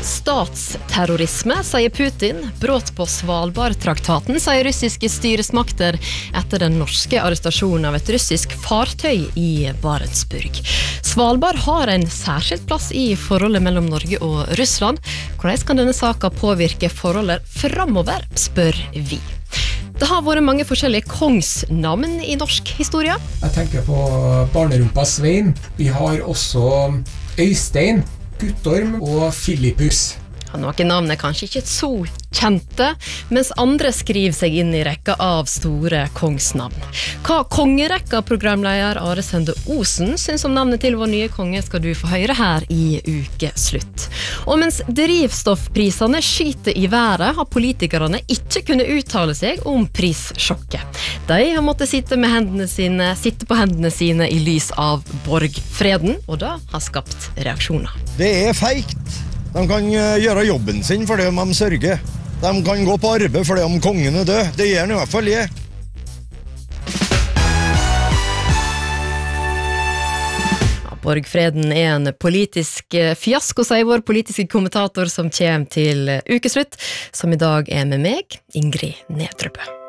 Statsterrorisme, sier Putin. Brått på Svalbard-traktaten, sier russiske styresmakter etter den norske arrestasjonen av et russisk fartøy i Barentsburg. Svalbard har en særskilt plass i forholdet mellom Norge og Russland. Hvordan kan denne saken påvirke forholdet fremover, spør vi. Det har vært mange forskjellige kongsnavn i norsk historie. Jeg tenker på Barnerumpa Svein. Vi har også Øystein, Guttorm og Filippus. Noen navn er kanskje ikke så kjente, mens andre skriver seg inn i rekka av store kongsnavn. Hva kongerekka-programleder Are Sende Osen synes om navnet til vår nye konge skal du få høre her i ukeslutt. Og mens drivstoffprisene skyter i været, har politikerne ikke kunnet uttale seg om prissjokket. De har måttet sitte på hendene sine i lys av borgfreden, og det har skapt reaksjoner. Det er feigt. De kan gjøre jobben sin fordi om de sørger. De kan gå på arbeid fordi om kongen er død. Det gjør han i hvert fall jeg. Borgfreden er en politisk fiasko, sier vår politiske kommentator som kommer til ukeslutt, som i dag er med meg, Ingrid Nedrebø.